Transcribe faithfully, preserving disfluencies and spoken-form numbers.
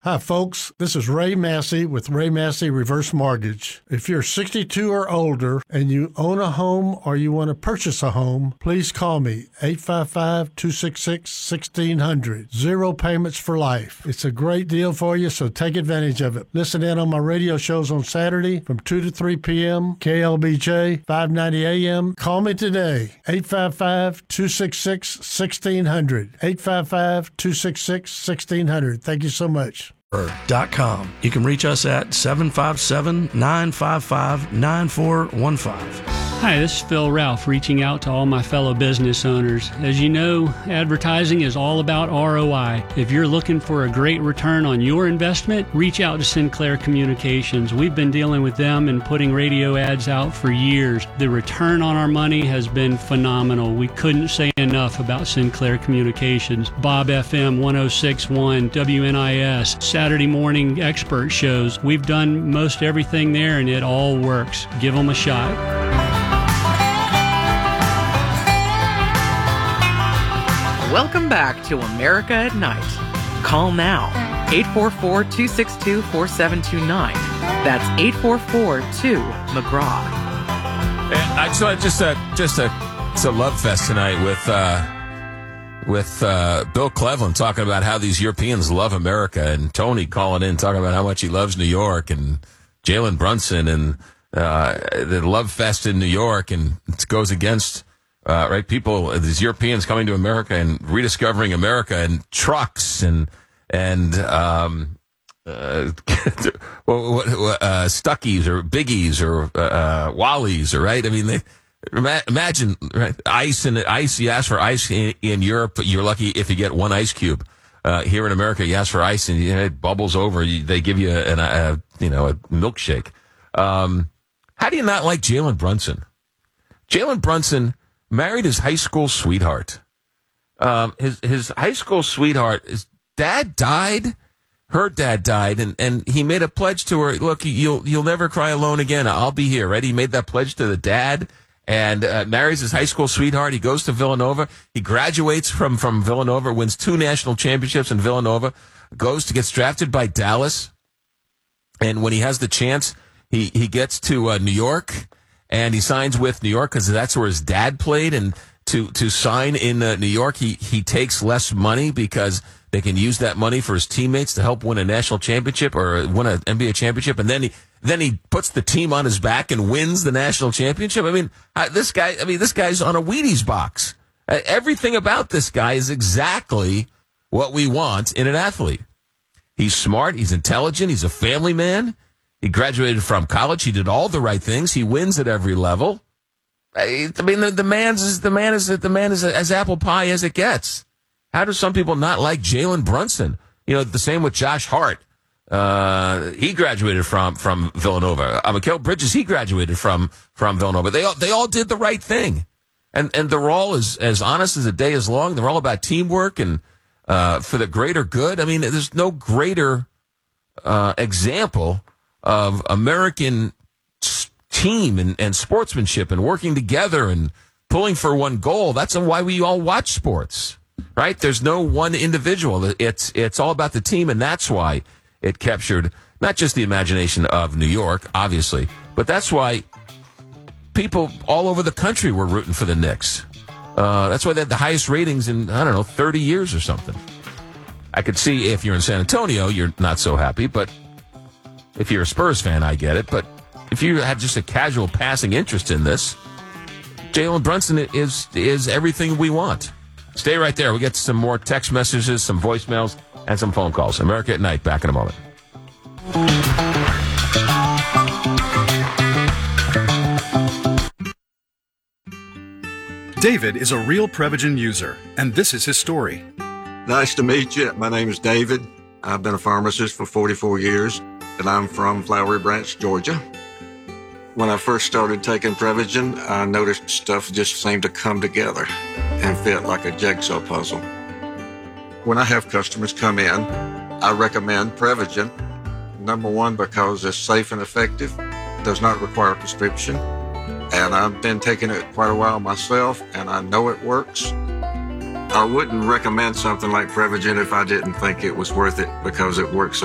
Hi, folks. This is Ray Massey with Ray Massey Reverse Mortgage. If you're sixty-two or older and you own a home or you want to purchase a home, please call me, eight five five, two six six, one six zero zero. Zero payments for life. It's a great deal for you, so take advantage of it. Listen in on my radio shows on Saturday from two to three p.m., K L B J, five ninety A M. Call me today, eight five five, two six six, one six zero zero. eight five five, two six six, one six zero zero. Thank you so much. Dot com. You can reach us at seven five seven, nine five five, nine four one five. Hi, this is Phil Ralph reaching out to all my fellow business owners. As you know, advertising is all about R O I. If you're looking for a great return on your investment, reach out to Sinclair Communications. We've been dealing with them and putting radio ads out for years. The return on our money has been phenomenal. We couldn't say enough about Sinclair Communications. Bob F M one oh six point one, W N I S, Saturday morning expert shows. We've done most everything there and it all works. Give them a shot. Welcome back to America at Night. Call now, eight four four, two six two, four seven two nine. That's eight four four, two, McGraw. And I saw just a just a it's a love fest tonight with uh, with uh, Bill Cleveland talking about how these Europeans love America, and Tony calling in talking about how much he loves New York, and Jalen Brunson and uh, the love fest in New York, and it goes against. Uh, right, people, these Europeans coming to America and rediscovering America, and trucks and and um, uh, uh, Stuckies or Biggies or uh, Wallies, or right. I mean, they, imagine right, ice and ice. You ask for ice in, in Europe, you're lucky if you get one ice cube. Uh, here in America, you ask for ice and you know, it bubbles over. You, they give you an, a you know a milkshake. Um, how do you not like Jalen Brunson? Jalen Brunson married his high school sweetheart. Um, his his high school sweetheart, his dad died. Her dad died, and, and he made a pledge to her. Look, you'll you'll never cry alone again. I'll be here. Right? He made that pledge to the dad, and uh, marries his high school sweetheart. He goes to Villanova. He graduates from from Villanova, wins two national championships in Villanova, goes to get drafted by Dallas, and when he has the chance, he he gets to uh, New York. And he signs with New York because that's where his dad played. And to, to sign in uh, New York, he, he takes less money because they can use that money for his teammates to help win a national championship or win an N B A championship. And then he then he puts the team on his back and wins the national championship. I mean, I, this guy. I mean, this guy's on a Wheaties box. Uh, everything about this guy is exactly what we want in an athlete. He's smart. He's intelligent. He's a family man. He graduated from college. He did all the right things. He wins at every level. I mean, the, the man's is the man is the man is as apple pie as it gets. How do some people not like Jalen Brunson? You know, the same with Josh Hart. Uh, he graduated from from Villanova. Uh, Mikal Bridges, he graduated from from Villanova. They all they all did the right thing, and and they're all as as honest as the day is long. They're all about teamwork and uh, for the greater good. I mean, there's no greater uh, example of American team and, and sportsmanship and working together and pulling for one goal. That's why we all watch sports, right? There's no one individual. It's it's all about the team, and that's why it captured not just the imagination of New York, obviously, but that's why people all over the country were rooting for the Knicks. Uh, that's why they had the highest ratings in, I don't know, thirty years or something. I could see if you're in San Antonio, you're not so happy, but if you're a Spurs fan, I get it. But if you had just a casual passing interest in this, Jalen Brunson is is everything we want. Stay right there. We'll get some more text messages, some voicemails, and some phone calls. America at Night, back in a moment. David is a real Prevagen user, and this is his story. Nice to meet you. My name is David. I've been a pharmacist for forty-four years. And I'm from Flowery Branch, Georgia. When I first started taking Prevagen, I noticed stuff just seemed to come together and fit like a jigsaw puzzle. When I have customers come in, I recommend Prevagen. Number one, because it's safe and effective, does not require a prescription. And I've been taking it quite a while myself, and I know it works. I wouldn't recommend something like Prevagen if I didn't think it was worth it because it works so